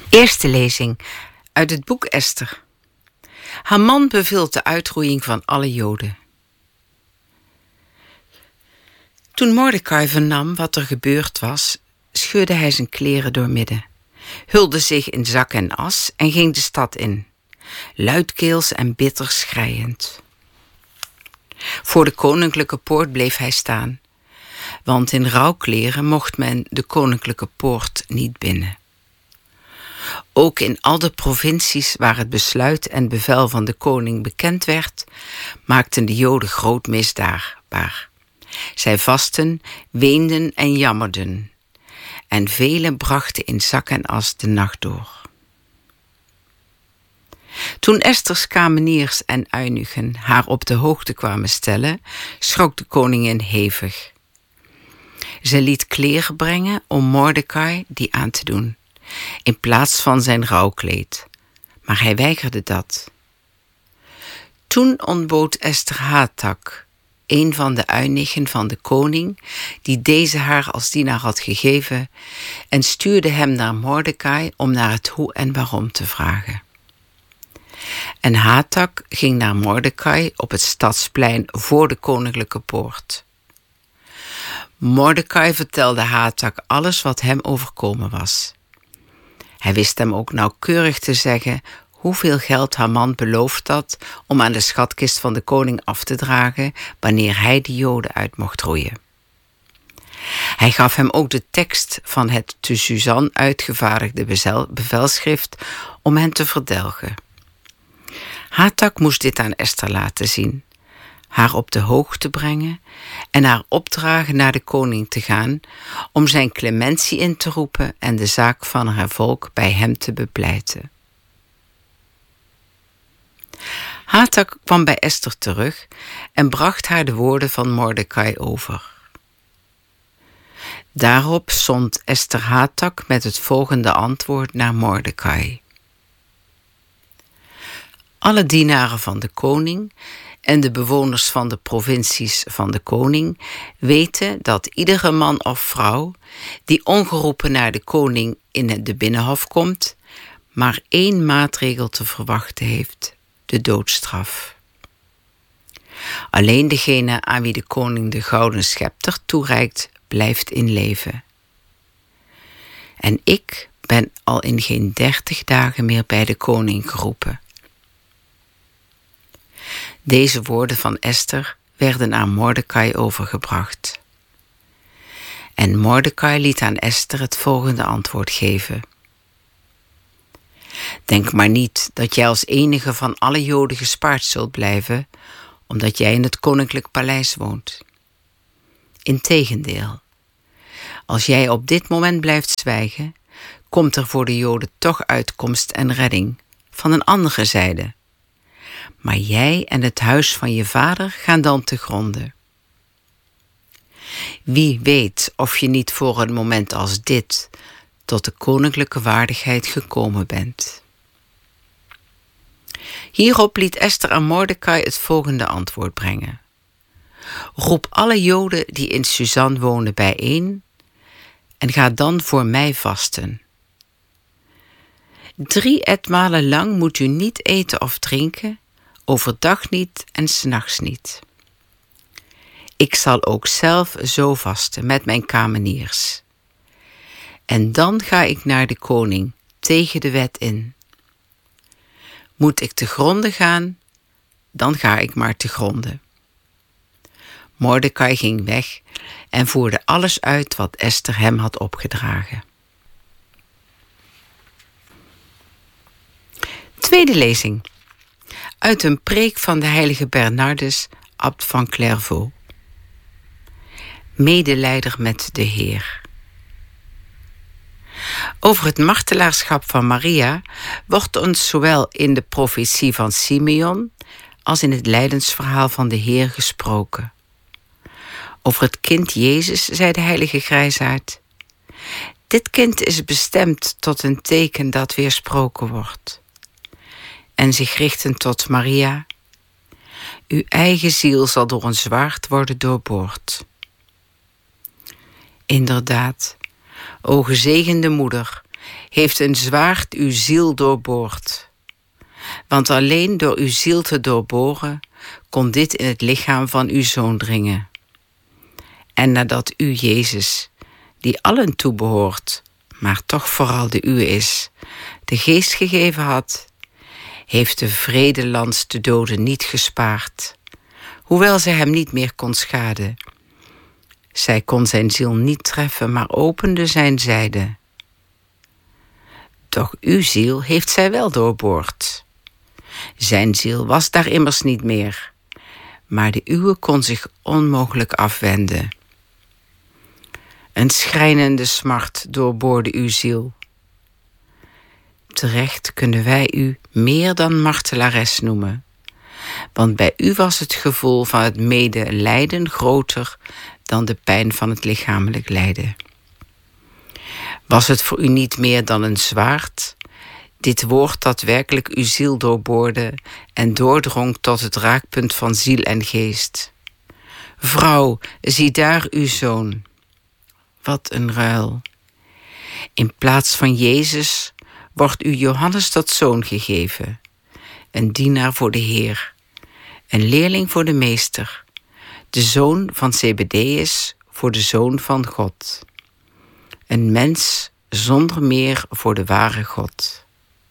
Eerste lezing uit het boek Esther. Haman beveelt de uitroeiing van alle Joden. Toen Mordechai vernam wat er gebeurd was, scheurde hij zijn kleren doormidden, hulde zich in zak en as en ging de stad in, luidkeels en bitter schreiend. Voor de koninklijke poort bleef hij staan, want in rouwkleren mocht men de koninklijke poort niet binnen. Ook in al de provincies waar het besluit en bevel van de koning bekend werd, maakten de Joden groot misdaadbaar. Zij vastten, weenden en jammerden, en velen brachten in zak en as de nacht door. Toen Esters kameniers en eunuchen haar op de hoogte kwamen stellen, schrok de koningin hevig. Ze liet kleren brengen om Mordechai die aan te doen, in plaats van zijn rouwkleed, maar hij weigerde dat. Toen ontbood Esther Hatak, een van de eunuchen van de koning, die deze haar als dienaar had gegeven, en stuurde hem naar Mordechai om naar het hoe en waarom te vragen. En Hatak ging naar Mordechai op het stadsplein voor de koninklijke poort. Mordechai vertelde Hatak alles wat hem overkomen was. Hij wist hem ook nauwkeurig te zeggen hoeveel geld Haman beloofd had om aan de schatkist van de koning af te dragen wanneer hij de Joden uit mocht roeien. Hij gaf hem ook de tekst van het te Suzan uitgevaardigde bevelschrift om hen te verdelgen. Hatak moest dit aan Esther laten zien, haar op de hoogte brengen en haar opdragen naar de koning te gaan om zijn clementie in te roepen en de zaak van haar volk bij hem te bepleiten. Hatak kwam bij Esther terug en bracht haar de woorden van Mordechai over. Daarop zond Esther Hatak met het volgende antwoord naar Mordechai. Alle dienaren van de koning en de bewoners van de provincies van de koning weten dat iedere man of vrouw die ongeroepen naar de koning in de binnenhof komt, maar één maatregel te verwachten heeft: de doodstraf. Alleen degene aan wie de koning de gouden schepter toereikt, blijft in leven. En ik ben al in geen 30 dagen meer bij de koning geroepen. Deze woorden van Esther werden aan Mordechai overgebracht. En Mordechai liet aan Esther het volgende antwoord geven. Denk maar niet dat jij als enige van alle Joden gespaard zult blijven, omdat jij in het koninklijk paleis woont. Integendeel, als jij op dit moment blijft zwijgen, komt er voor de Joden toch uitkomst en redding van een andere zijde. Maar jij en het huis van je vader gaan dan te gronde. Wie weet of je niet voor een moment als dit tot de koninklijke waardigheid gekomen bent. Hierop liet Esther aan Mordechai het volgende antwoord brengen. Roep alle Joden die in Suzan wonen bijeen en ga dan voor mij vasten. 3 etmalen lang moet u niet eten of drinken, overdag niet en 's nachts niet. Ik zal ook zelf zo vasten met mijn kameniers. En dan ga ik naar de koning tegen de wet in. Moet ik te gronde gaan, dan ga ik maar te gronde. Mordechai ging weg en voerde alles uit wat Esther hem had opgedragen. Tweede lezing uit een preek van de heilige Bernardus, abt van Clairvaux. Medelijder met de Heer. Over het martelaarschap van Maria wordt ons zowel in de profetie van Simeon als in het lijdensverhaal van de Heer gesproken. Over het kind Jezus zei de heilige grijsaard: dit kind is bestemd tot een teken dat weersproken wordt. En zich richtend tot Maria: uw eigen ziel zal door een zwaard worden doorboord. Inderdaad, o gezegende moeder, heeft een zwaard uw ziel doorboord. Want alleen door uw ziel te doorboren kon dit in het lichaam van uw Zoon dringen. En nadat u, Jezus, die allen toebehoort, maar toch vooral de uwe is, de geest gegeven had, heeft de vredelans de doden niet gespaard, hoewel zij hem niet meer kon schaden. Zij kon zijn ziel niet treffen, maar opende zijn zijde. Doch uw ziel heeft zij wel doorboord. Zijn ziel was daar immers niet meer, maar de uwe kon zich onmogelijk afwenden. Een schrijnende smart doorboorde uw ziel. Terecht kunnen wij u meer dan martelares noemen, want bij u was het gevoel van het medelijden groter dan de pijn van het lichamelijk lijden. Was het voor u niet meer dan een zwaard, dit woord dat werkelijk uw ziel doorboorde en doordrong tot het raakpunt van ziel en geest? Vrouw, zie daar uw Zoon. Wat een ruil. In plaats van Jezus wordt u Johannes tot zoon gegeven, een dienaar voor de Heer, een leerling voor de Meester, de zoon van Zebedeus voor de Zoon van God, een mens zonder meer voor de ware God.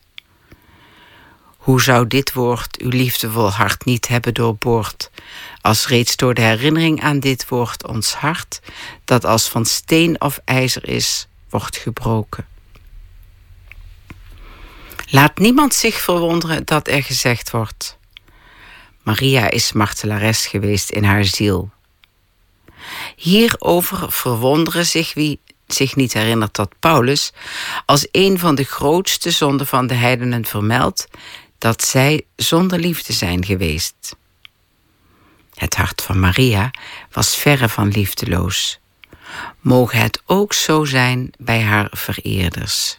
Hoe zou dit woord uw liefdevol hart niet hebben doorboord, als reeds door de herinnering aan dit woord ons hart, dat als van steen of ijzer is, wordt gebroken. Laat niemand zich verwonderen dat er gezegd wordt: Maria is martelares geweest in haar ziel. Hierover verwonderen zich wie zich niet herinnert dat Paulus als een van de grootste zonden van de heidenen vermeldt dat zij zonder liefde zijn geweest. Het hart van Maria was verre van liefdeloos. Moge het ook zo zijn bij haar vereerders.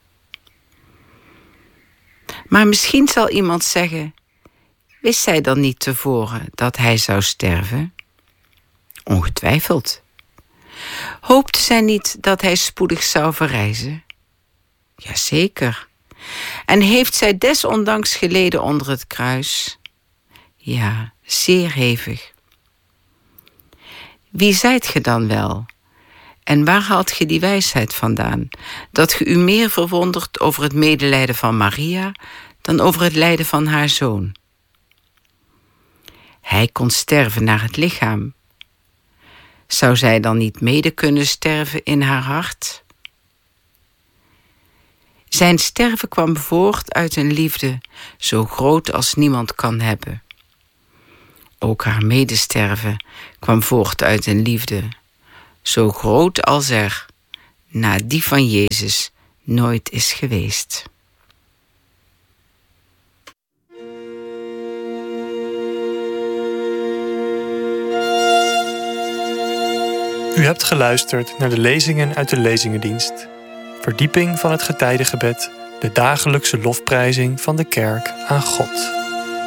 Maar misschien zal iemand zeggen: wist zij dan niet tevoren dat hij zou sterven? Ongetwijfeld. Hoopte zij niet dat hij spoedig zou verrijzen? Jazeker. En heeft zij desondanks geleden onder het kruis? Ja, zeer hevig. Wie zijt ge dan wel? En waar haalt ge die wijsheid vandaan, dat ge u meer verwondert over het medelijden van Maria dan over het lijden van haar zoon? Hij kon sterven naar het lichaam. Zou zij dan niet mede kunnen sterven in haar hart? Zijn sterven kwam voort uit een liefde zo groot als niemand kan hebben. Ook haar medesterven kwam voort uit een liefde zo groot als er, na die van Jezus, nooit is geweest. U hebt geluisterd naar de lezingen uit de Lezingendienst. Verdieping van het getijdengebed, de dagelijkse lofprijzing van de kerk aan God.